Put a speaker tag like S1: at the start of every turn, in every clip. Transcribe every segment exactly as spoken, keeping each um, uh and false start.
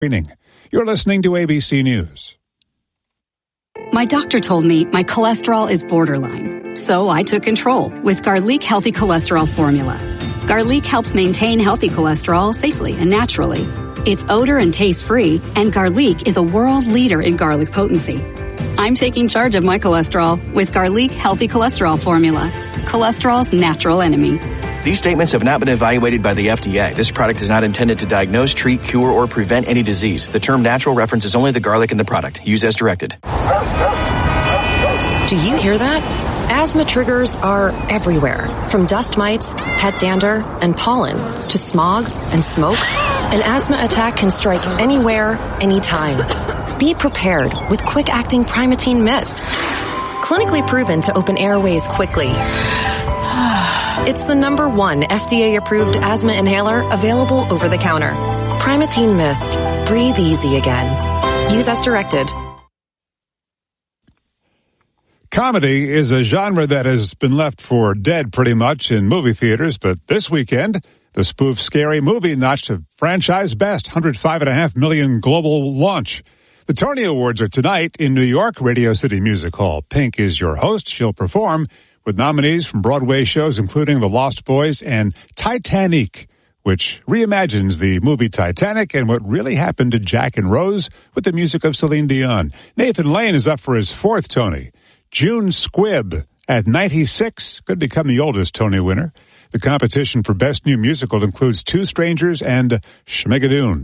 S1: You're listening to A B C News.
S2: My doctor told me my cholesterol is borderline, so I took control with Garlic Healthy Cholesterol Formula. Garlic helps maintain healthy cholesterol safely and naturally. It's odor and taste-free, and Garlic is a world leader in garlic potency. I'm taking charge of my cholesterol with Garlic Healthy Cholesterol Formula, cholesterol's natural enemy.
S3: These statements have not been evaluated by the F D A. This product is not intended to diagnose, treat, cure, or prevent any disease. The term natural references only the garlic in the product. Use as directed.
S4: Do you hear that? Asthma triggers are everywhere, from dust mites, pet dander, and pollen, to smog and smoke. An asthma attack can strike anywhere, anytime. Be prepared with quick-acting Primatene Mist. Clinically proven to open airways quickly. It's the number one F D A-approved asthma inhaler available over the counter. Primatene Mist. Breathe easy again. Use as directed.
S1: Comedy is a genre that has been left for dead pretty much in movie theaters, but this weekend, the spoof Scary Movie notched a franchise best one hundred five point five million global launch. The Tony Awards are tonight in New York, Radio City Music Hall. Pink is your host. She'll perform with nominees from Broadway shows including The Lost Boys and Titanic, which reimagines the movie Titanic and what really happened to Jack and Rose with the music of Celine Dion. Nathan Lane is up for his fourth Tony. June Squibb, at ninety-six, could become the oldest Tony winner. The competition for Best New Musical includes Two Strangers and Schmigadoon.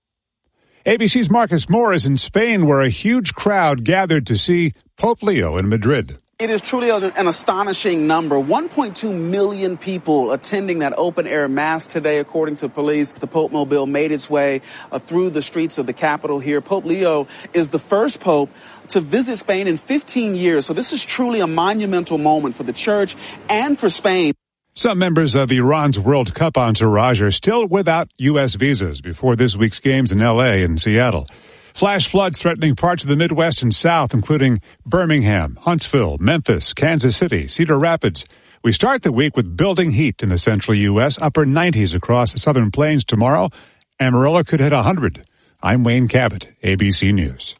S1: A B C's Marcus Moore is in Spain, where a huge crowd gathered to see Pope Leo in Madrid.
S5: It is truly an astonishing number. one point two million people attending that open-air mass today, according to police. The Pope Mobile made its way uh, through the streets of the capital here. Pope Leo is the first pope to visit Spain in fifteen years. So this is truly a monumental moment for the church and for Spain.
S1: Some members of Iran's World Cup entourage are still without U S visas before this week's games in L A and Seattle. Flash floods threatening parts of the Midwest and South, including Birmingham, Huntsville, Memphis, Kansas City, Cedar Rapids. We start the week with building heat in the central U S, upper nineties across the southern plains tomorrow. Amarillo could hit one hundred. I'm Wayne Cabot, A B C News.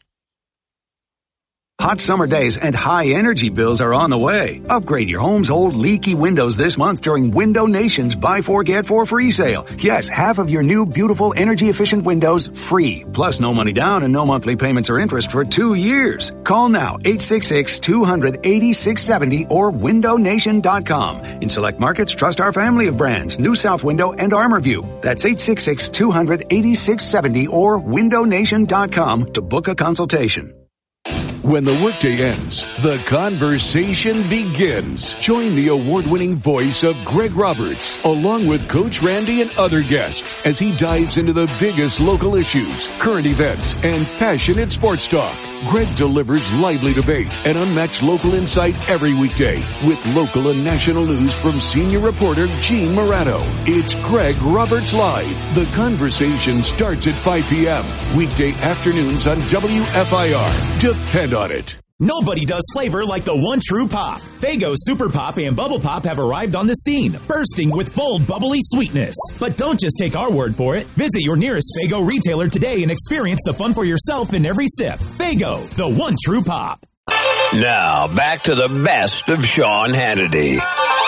S6: Hot summer days and high energy bills are on the way. Upgrade your home's old leaky windows this month during Window Nation's Buy Four Get Four free sale. Yes, half of your new beautiful energy efficient windows free. Plus no money down and no monthly payments or interest for two years. Call now eight six six, two hundred, eighty-six seventy or window nation dot com. In select markets, trust our family of brands, New South Window and ArmorView. That's eight six six, two hundred, eighty-six seventy or window nation dot com to book a consultation.
S7: When the workday ends, the conversation begins. Join the award-winning voice of Greg Roberts, along with Coach Randy and other guests, as he dives into the biggest local issues, current events, and passionate sports talk. Greg delivers lively debate and unmatched local insight every weekday with local and national news from senior reporter Gene Morato. It's Greg Roberts Live. The conversation starts at five p.m. weekday afternoons on W F I R. Depend on it.
S8: Nobody does flavor like the one true pop. Faygo Super Pop and Bubble Pop have arrived on the scene, bursting with bold, bubbly sweetness. But don't just take our word for it. Visit your nearest Faygo retailer today and experience the fun for yourself in every sip. Faygo, the one true pop.
S9: Now, back to the best of Sean Hannity.